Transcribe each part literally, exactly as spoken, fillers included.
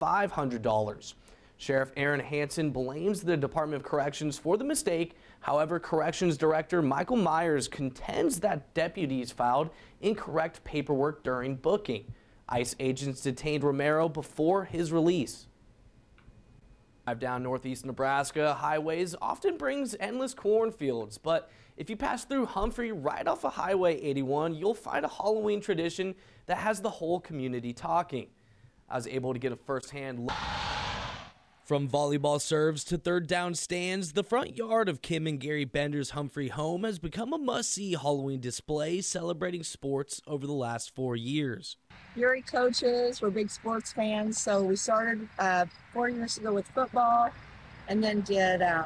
five hundred dollars. Sheriff Aaron Hansen blames the Department of Corrections for the mistake. However, Corrections Director Michael Myers contends that deputies filed incorrect paperwork during booking. ICE agents detained Romero before his release. Drive down northeast Nebraska highways often brings endless cornfields, but if you pass through Humphrey right off of Highway eighty-one, you'll find a Halloween tradition that has the whole community talking. I was able to get a first-hand look. From volleyball serves to third down stands, the front yard of Kim and Gary Bender's Humphrey home has become a must-see Halloween display celebrating sports over the last four years. Fury coaches, we're big sports fans, so we started uh, four years ago with football and then did um,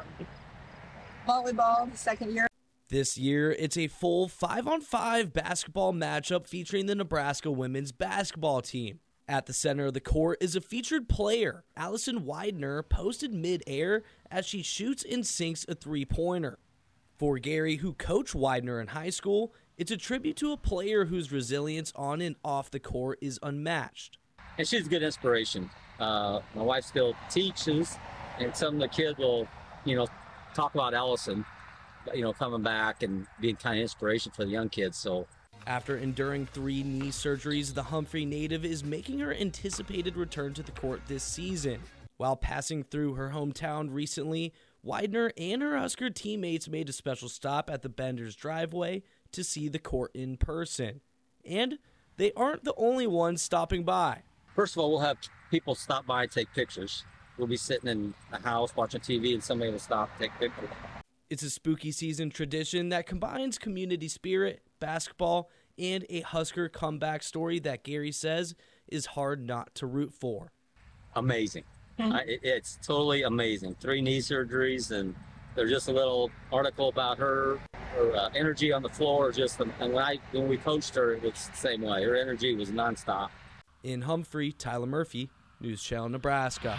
volleyball the second year. This year, it's a full five-on-five basketball matchup featuring the Nebraska women's basketball team. At the center of the court is a featured player. Allison Widener posted mid-air as she shoots and sinks a three-pointer. For Gary, who coached Widener in high school, it's a tribute to a player whose resilience on and off the court is unmatched. And she's a good inspiration. Uh, my wife still teaches, and some of the kids will, you know, talk about Allison, you know, coming back and being kind of inspiration for the young kids. So. After enduring three knee surgeries, the Humphrey native is making her anticipated return to the court this season. While passing through her hometown recently, Widener and her Husker teammates made a special stop at the Bender's driveway to see the court in person. And they aren't the only ones stopping by. First of all, we'll have people stop by and take pictures. We'll be sitting in a house watching T V and somebody will stop and take pictures. It's a spooky season tradition that combines community spirit, basketball, and a Husker comeback story that Gary says is hard not to root for. Amazing. uh, it, it's totally amazing. Three knee surgeries, and there's just a little article about her. Her uh, energy on the floor, just and when I when we coached her, it was the same way. Her energy was nonstop. In Humphrey, Tyler Murphy, News Channel, Nebraska.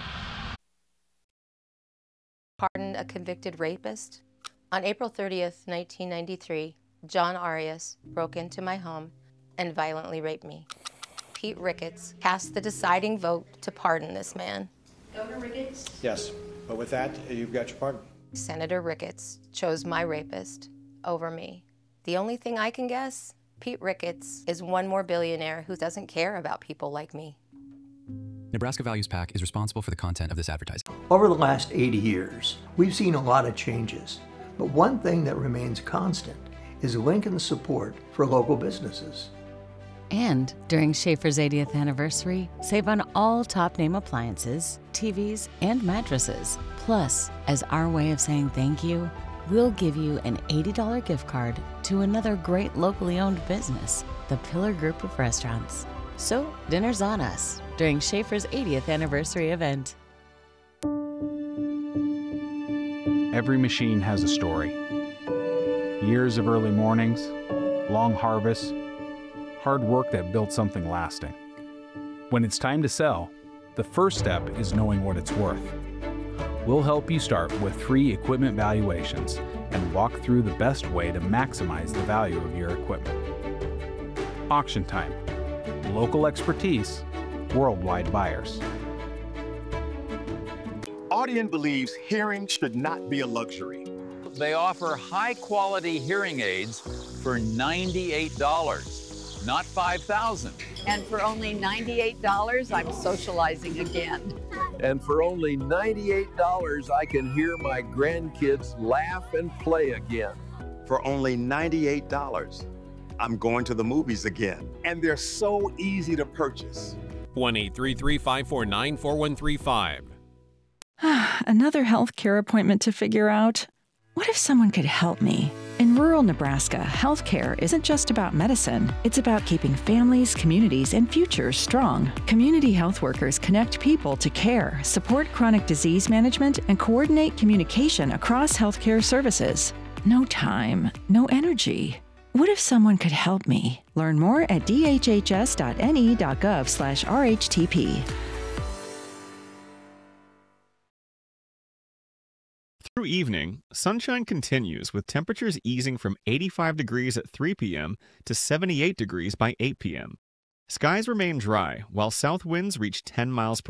Pardoned a convicted rapist? On April thirtieth, nineteen ninety-three, John Arias broke into my home and violently raped me. Pete Ricketts cast the deciding vote to pardon this man. Governor Ricketts? Yes, but with that, you've got your pardon. Senator Ricketts chose my rapist over me. The only thing I can guess, Pete Ricketts is one more billionaire who doesn't care about people like me. Nebraska Values PAC is responsible for the content of this advertising. Over the last eighty years, we've seen a lot of changes, but one thing that remains constant is Lincoln's support for local businesses. And during Schaefer's eightieth anniversary, save on all top name appliances, T Vs, and mattresses. Plus, as our way of saying thank you, we'll give you an eighty dollars gift card to another great locally owned business, the Pillar Group of Restaurants. So, dinner's on us during Schaefer's eightieth anniversary event. Every machine has a story. Years of early mornings, long harvests, hard work that built something lasting. When it's time to sell, the first step is knowing what it's worth. We'll help you start with free equipment valuations and walk through the best way to maximize the value of your equipment. Auction Time. Local expertise, worldwide buyers. Audien believes hearing should not be a luxury. They offer high-quality hearing aids for ninety-eight dollars, not five thousand dollars. And for only ninety-eight dollars, I'm socializing again. And for only ninety-eight dollars, I can hear my grandkids laugh and play again. For only ninety-eight dollars, I'm going to the movies again. And they're so easy to purchase. one eight three three, five four nine, four one three five. Another healthcare appointment to figure out. What if someone could help me? In rural Nebraska, healthcare isn't just about medicine. It's about keeping families, communities, and futures strong. Community health workers connect people to care, support chronic disease management, and coordinate communication across healthcare services. No time, no energy. What if someone could help me? Learn more at d h h s dot n e dot gov slash r h t p. Through evening, sunshine continues with temperatures easing from eighty-five degrees at three p m to seventy-eight degrees by eight p m Skies remain dry while south winds reach ten miles per